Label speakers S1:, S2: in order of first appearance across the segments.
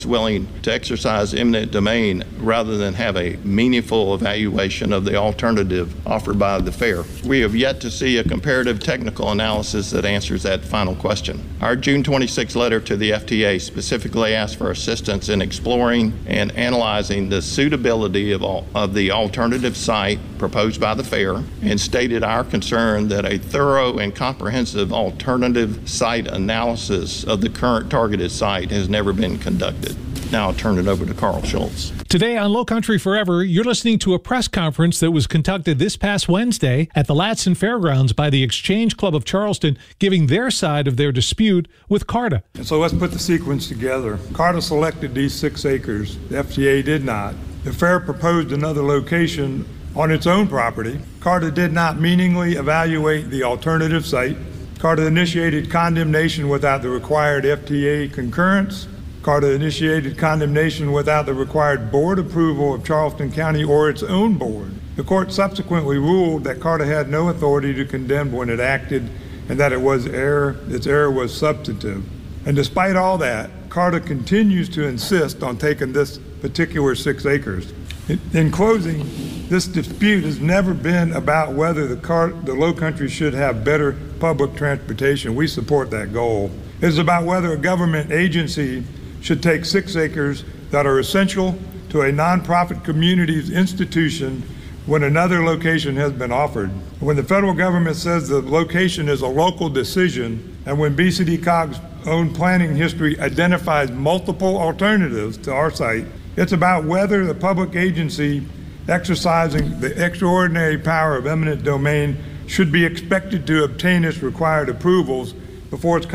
S1: willing to exercise eminent domain rather than have a meaningful evaluation of the alternative offered by the fair. We have yet to see a comparative technical analysis that answers that final question. Our June 26 letter to the FTA specifically asked for assistance in exploring and analyzing the suitability of the alternative site proposed by the fair and stated our concern that a thorough and comprehensive alternative site analysis of the current targeted site has never been conducted. Now I'll turn it over to Carl Schultz.
S2: Today on Low Country Forever, you're listening to a press conference that was conducted this past Wednesday at the Latson Fairgrounds by the Exchange Club of Charleston, giving their side of their dispute with CARTA.
S3: And so let's put the sequence together. CARTA selected these 6 acres. The FTA did not. The fair proposed another location on its own property. CARTA did not meaningfully evaluate the alternative site. CARTA initiated condemnation without the required FTA concurrence. CARTA initiated condemnation without the required board approval of Charleston County or its own board. The court subsequently ruled that CARTA had no authority to condemn when it acted and that its error was substantive. And despite all that, CARTA continues to insist on taking this particular 6 acres. In closing, this dispute has never been about whether the Low Country should have better public transportation. We support that goal. It is about whether a government agency should take 6 acres that are essential to a nonprofit community's institution when another location has been offered. When the federal government says the location is a local decision, and when BCDCOG's own planning history identifies multiple alternatives to our site, it's about whether the public agency exercising the extraordinary power of eminent domain should be expected to obtain its required approvals before it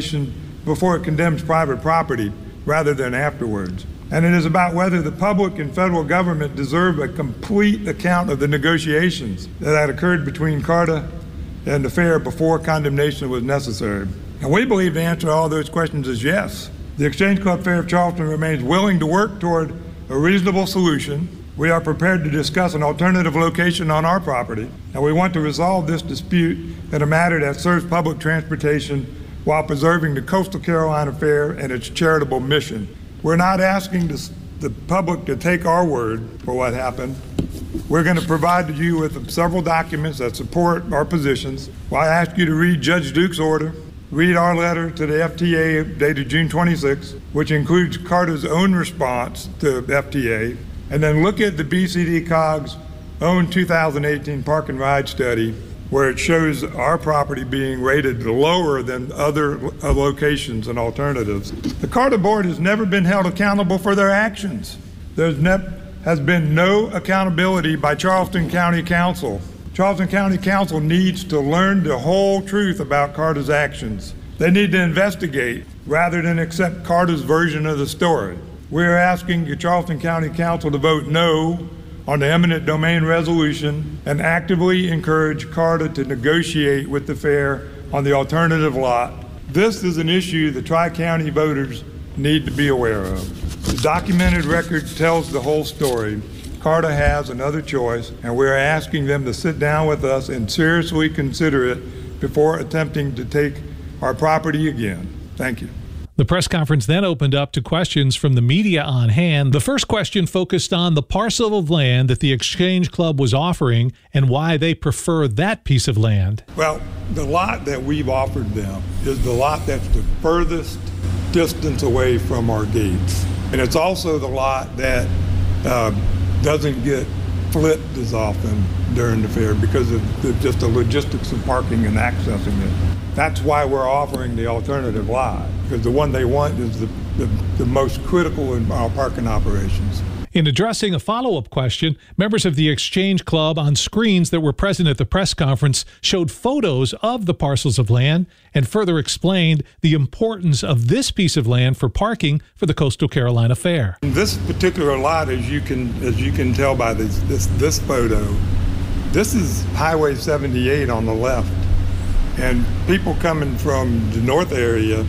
S3: condemns private property, rather than afterwards. And it is about whether the public and federal government deserve a complete account of the negotiations that occurred between CARTA and the fair before condemnation was necessary. And we believe the answer to all those questions is yes. The Exchange Club Fair of Charleston remains willing to work toward a reasonable solution. We are prepared to discuss an alternative location on our property, and we want to resolve this dispute in a manner that serves public transportation while preserving the Coastal Carolina Fair and its charitable mission. We're not asking the public to take our word for what happened. We're going to provide you with several documents that support our positions. Well, I ask you to read Judge Duke's order, read our letter to the FTA dated June 26, which includes CARTA's own response to the FTA, and then look at the BCDCOG's own 2018 Park and Ride study, where it shows our property being rated lower than other locations and alternatives. The CARTA board has never been held accountable for their actions. There has been no accountability by Charleston County Council. Charleston County Council needs to learn the whole truth about CARTA's actions. They need to investigate rather than accept CARTA's version of the story. We're asking the Charleston County Council to vote no on the eminent domain resolution and actively encourage CARTA to negotiate with the fair on the alternative lot. This is an issue the Tri-County voters need to be aware of. The documented record tells the whole story. CARTA has another choice, and we're asking them to sit down with us and seriously consider it before attempting to take our property again. Thank you.
S2: The press conference then opened up to questions from the media on hand. The first question focused on the parcel of land that the Exchange Club was offering and why they prefer that piece of land.
S3: Well, the lot that we've offered them is the lot that's the furthest distance away from our gates. And it's also the lot that doesn't get flipped as often during the fair because of just the logistics of parking and accessing it. That's why we're offering the alternative lot, because the one they want is the most critical in our parking operations.
S2: In addressing a follow-up question, members of the Exchange Club on screens that were present at the press conference showed photos of the parcels of land and further explained the importance of this piece of land for parking for the Coastal Carolina Fair.
S3: This particular lot, as you can tell by this photo, this is Highway 78 on the left. And people coming from the north area,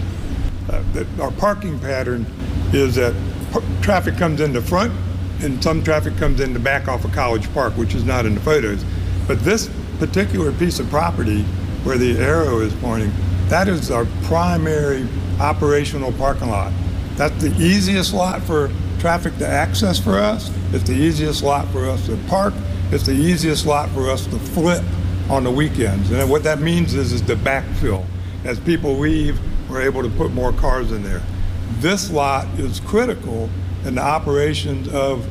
S3: our parking pattern is that traffic comes in the front and some traffic comes in the back off of College Park, which is not in the photos. But this particular piece of property where the arrow is pointing, that is our primary operational parking lot. That's the easiest lot for traffic to access for us. It's the easiest lot for us to park. It's the easiest lot for us to flip on the weekends. And what that means is the backfill. As people leave, we're able to put more cars in there. This lot is critical in the operations of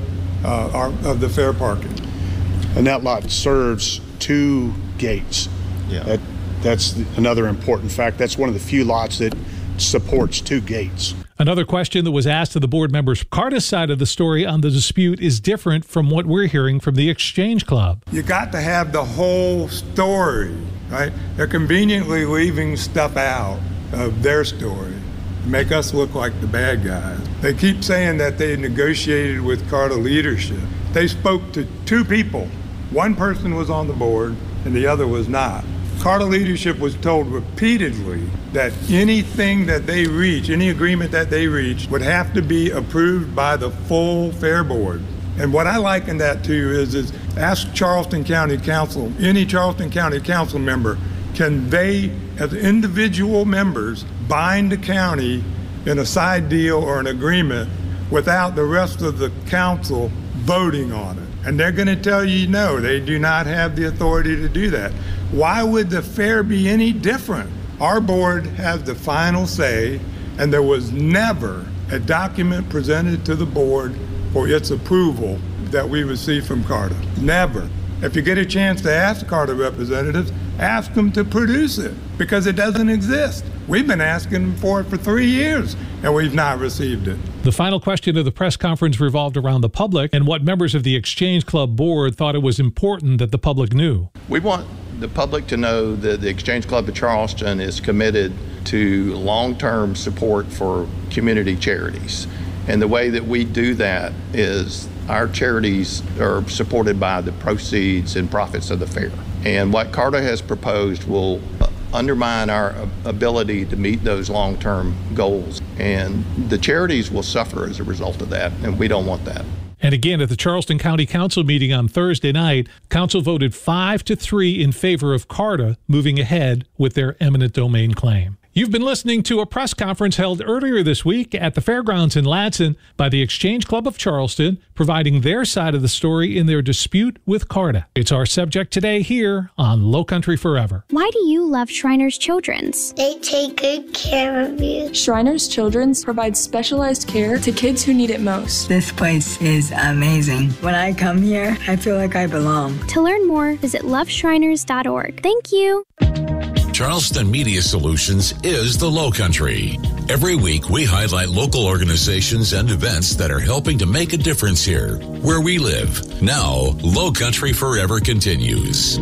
S3: the fair parking.
S4: And that lot serves 2 gates.
S1: Yeah.
S4: That's another important fact. That's one of the few lots that supports 2 gates.
S2: Another question that was asked of the board members, Carta's side of the story on the dispute is different from what we're hearing from the Exchange Club.
S3: You got to have the whole story, right? They're conveniently leaving stuff out of their story to make us look like the bad guys. They keep saying that they negotiated with Carta leadership. They spoke to 2 people. One person was on the board and the other was not. Carta leadership was told repeatedly that anything that they reach, any agreement that they reach, would have to be approved by the full fair board. And what I liken that to is ask Charleston County Council, any Charleston County Council member, can they, as individual members, bind the county in a side deal or an agreement without the rest of the council voting on it? And they're going to tell you no, they do not have the authority to do that. Why would the fair be any different? Our board has the final say, and there was never a document presented to the board for its approval that we received from Carta. Never. If you get a chance to ask Carta representatives, ask them to produce it, because it doesn't exist. We've been asking for it for 3 years, and we've not received it.
S2: The final question of the press conference revolved around the public and what members of the Exchange Club board thought it was important that the public knew.
S1: We want the public to know that the Exchange Club of Charleston is committed to long-term support for community charities. And the way that we do that is our charities are supported by the proceeds and profits of the fair. And what Carta has proposed will undermine our ability to meet those long-term goals. And the charities will suffer as a result of that, and we don't want that.
S2: And again, at the Charleston County Council meeting on Thursday night, Council voted 5-3 in favor of Carta moving ahead with their eminent domain claim. You've been listening to a press conference held earlier this week at the fairgrounds in Ladson by the Exchange Club of Charleston, providing their side of the story in their dispute with Carta. It's our subject today here on Low Country Forever.
S5: Why do you love Shriners Children's?
S6: They take good care of you.
S7: Shriners Children's provides specialized care to kids who need it most.
S8: This place is amazing. When I come here, I feel like I belong.
S5: To learn more, visit loveshriners.org. Thank you.
S9: Charleston Media Solutions is the Low Country. Every week, we highlight local organizations and events that are helping to make a difference here, where we live. Now, Low Country Forever continues.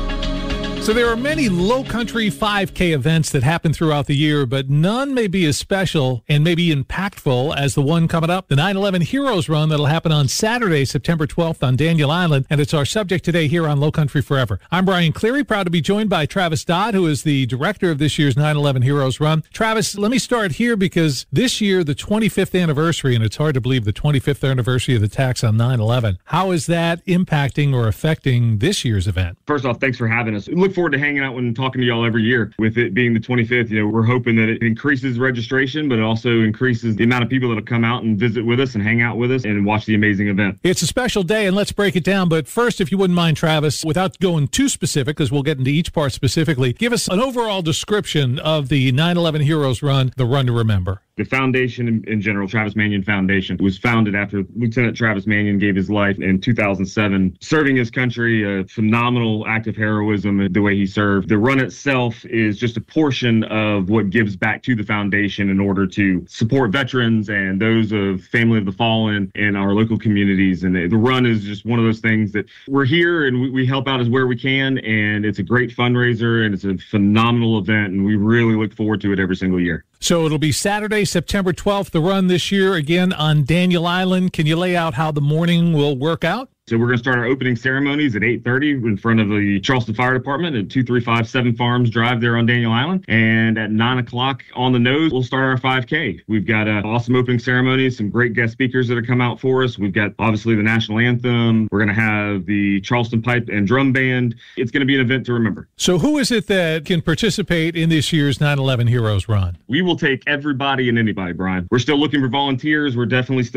S2: So there are many Low Country 5K events that happen throughout the year, but none may be as special and maybe impactful as the one coming up, the 9/11 Heroes Run that'll happen on Saturday, September 12th on Daniel Island, and it's our subject today here on Low Country Forever. I'm Brian Cleary, proud to be joined by Travis Dodd, who is the director of this year's 9/11 Heroes Run. Travis, let me start here because this year, the 25th anniversary, and it's hard to believe the 25th anniversary of the attacks on 9/11. How is that impacting or affecting this year's event?
S10: First off, thanks for having us. Look forward to hanging out and talking to y'all every year. With it being the 25th, we're hoping that it increases registration, but it also increases the amount of people that'll come out and visit with us and hang out with us and watch the amazing event.
S2: It's a special day, and let's break it down. But first, if you wouldn't mind, Travis, without going too specific, because we'll get into each part specifically, give us an overall description of the 9/11 Heroes Run, the Run to Remember.
S10: The foundation in general, Travis Manion Foundation, was founded after Lieutenant Travis Manion gave his life in 2007, serving his country, a phenomenal act of heroism, the way he served. The run itself is just a portion of what gives back to the foundation in order to support veterans and those of family of the fallen in our local communities. And the run is just one of those things that we're here and we help out as where we can. And it's a great fundraiser and it's a phenomenal event. And we really look forward to it every single year.
S2: So it'll be Saturday, September 12th, the run this year, again on Daniel Island. Can you lay out how the morning will work out?
S10: So we're going to start our opening ceremonies at 8:30 in front of the Charleston Fire Department at 2357 Farms Drive there on Daniel Island. And at 9 o'clock on the nose, we'll start our 5K. We've got an awesome opening ceremony, some great guest speakers that have come out for us. We've got obviously the national anthem. We're going to have the Charleston Pipe and Drum Band. It's going to be an event to remember.
S2: So who is it that can participate in this year's 9/11 Heroes Run?
S10: We will take everybody and anybody, Brian. We're still looking for volunteers. We're definitely still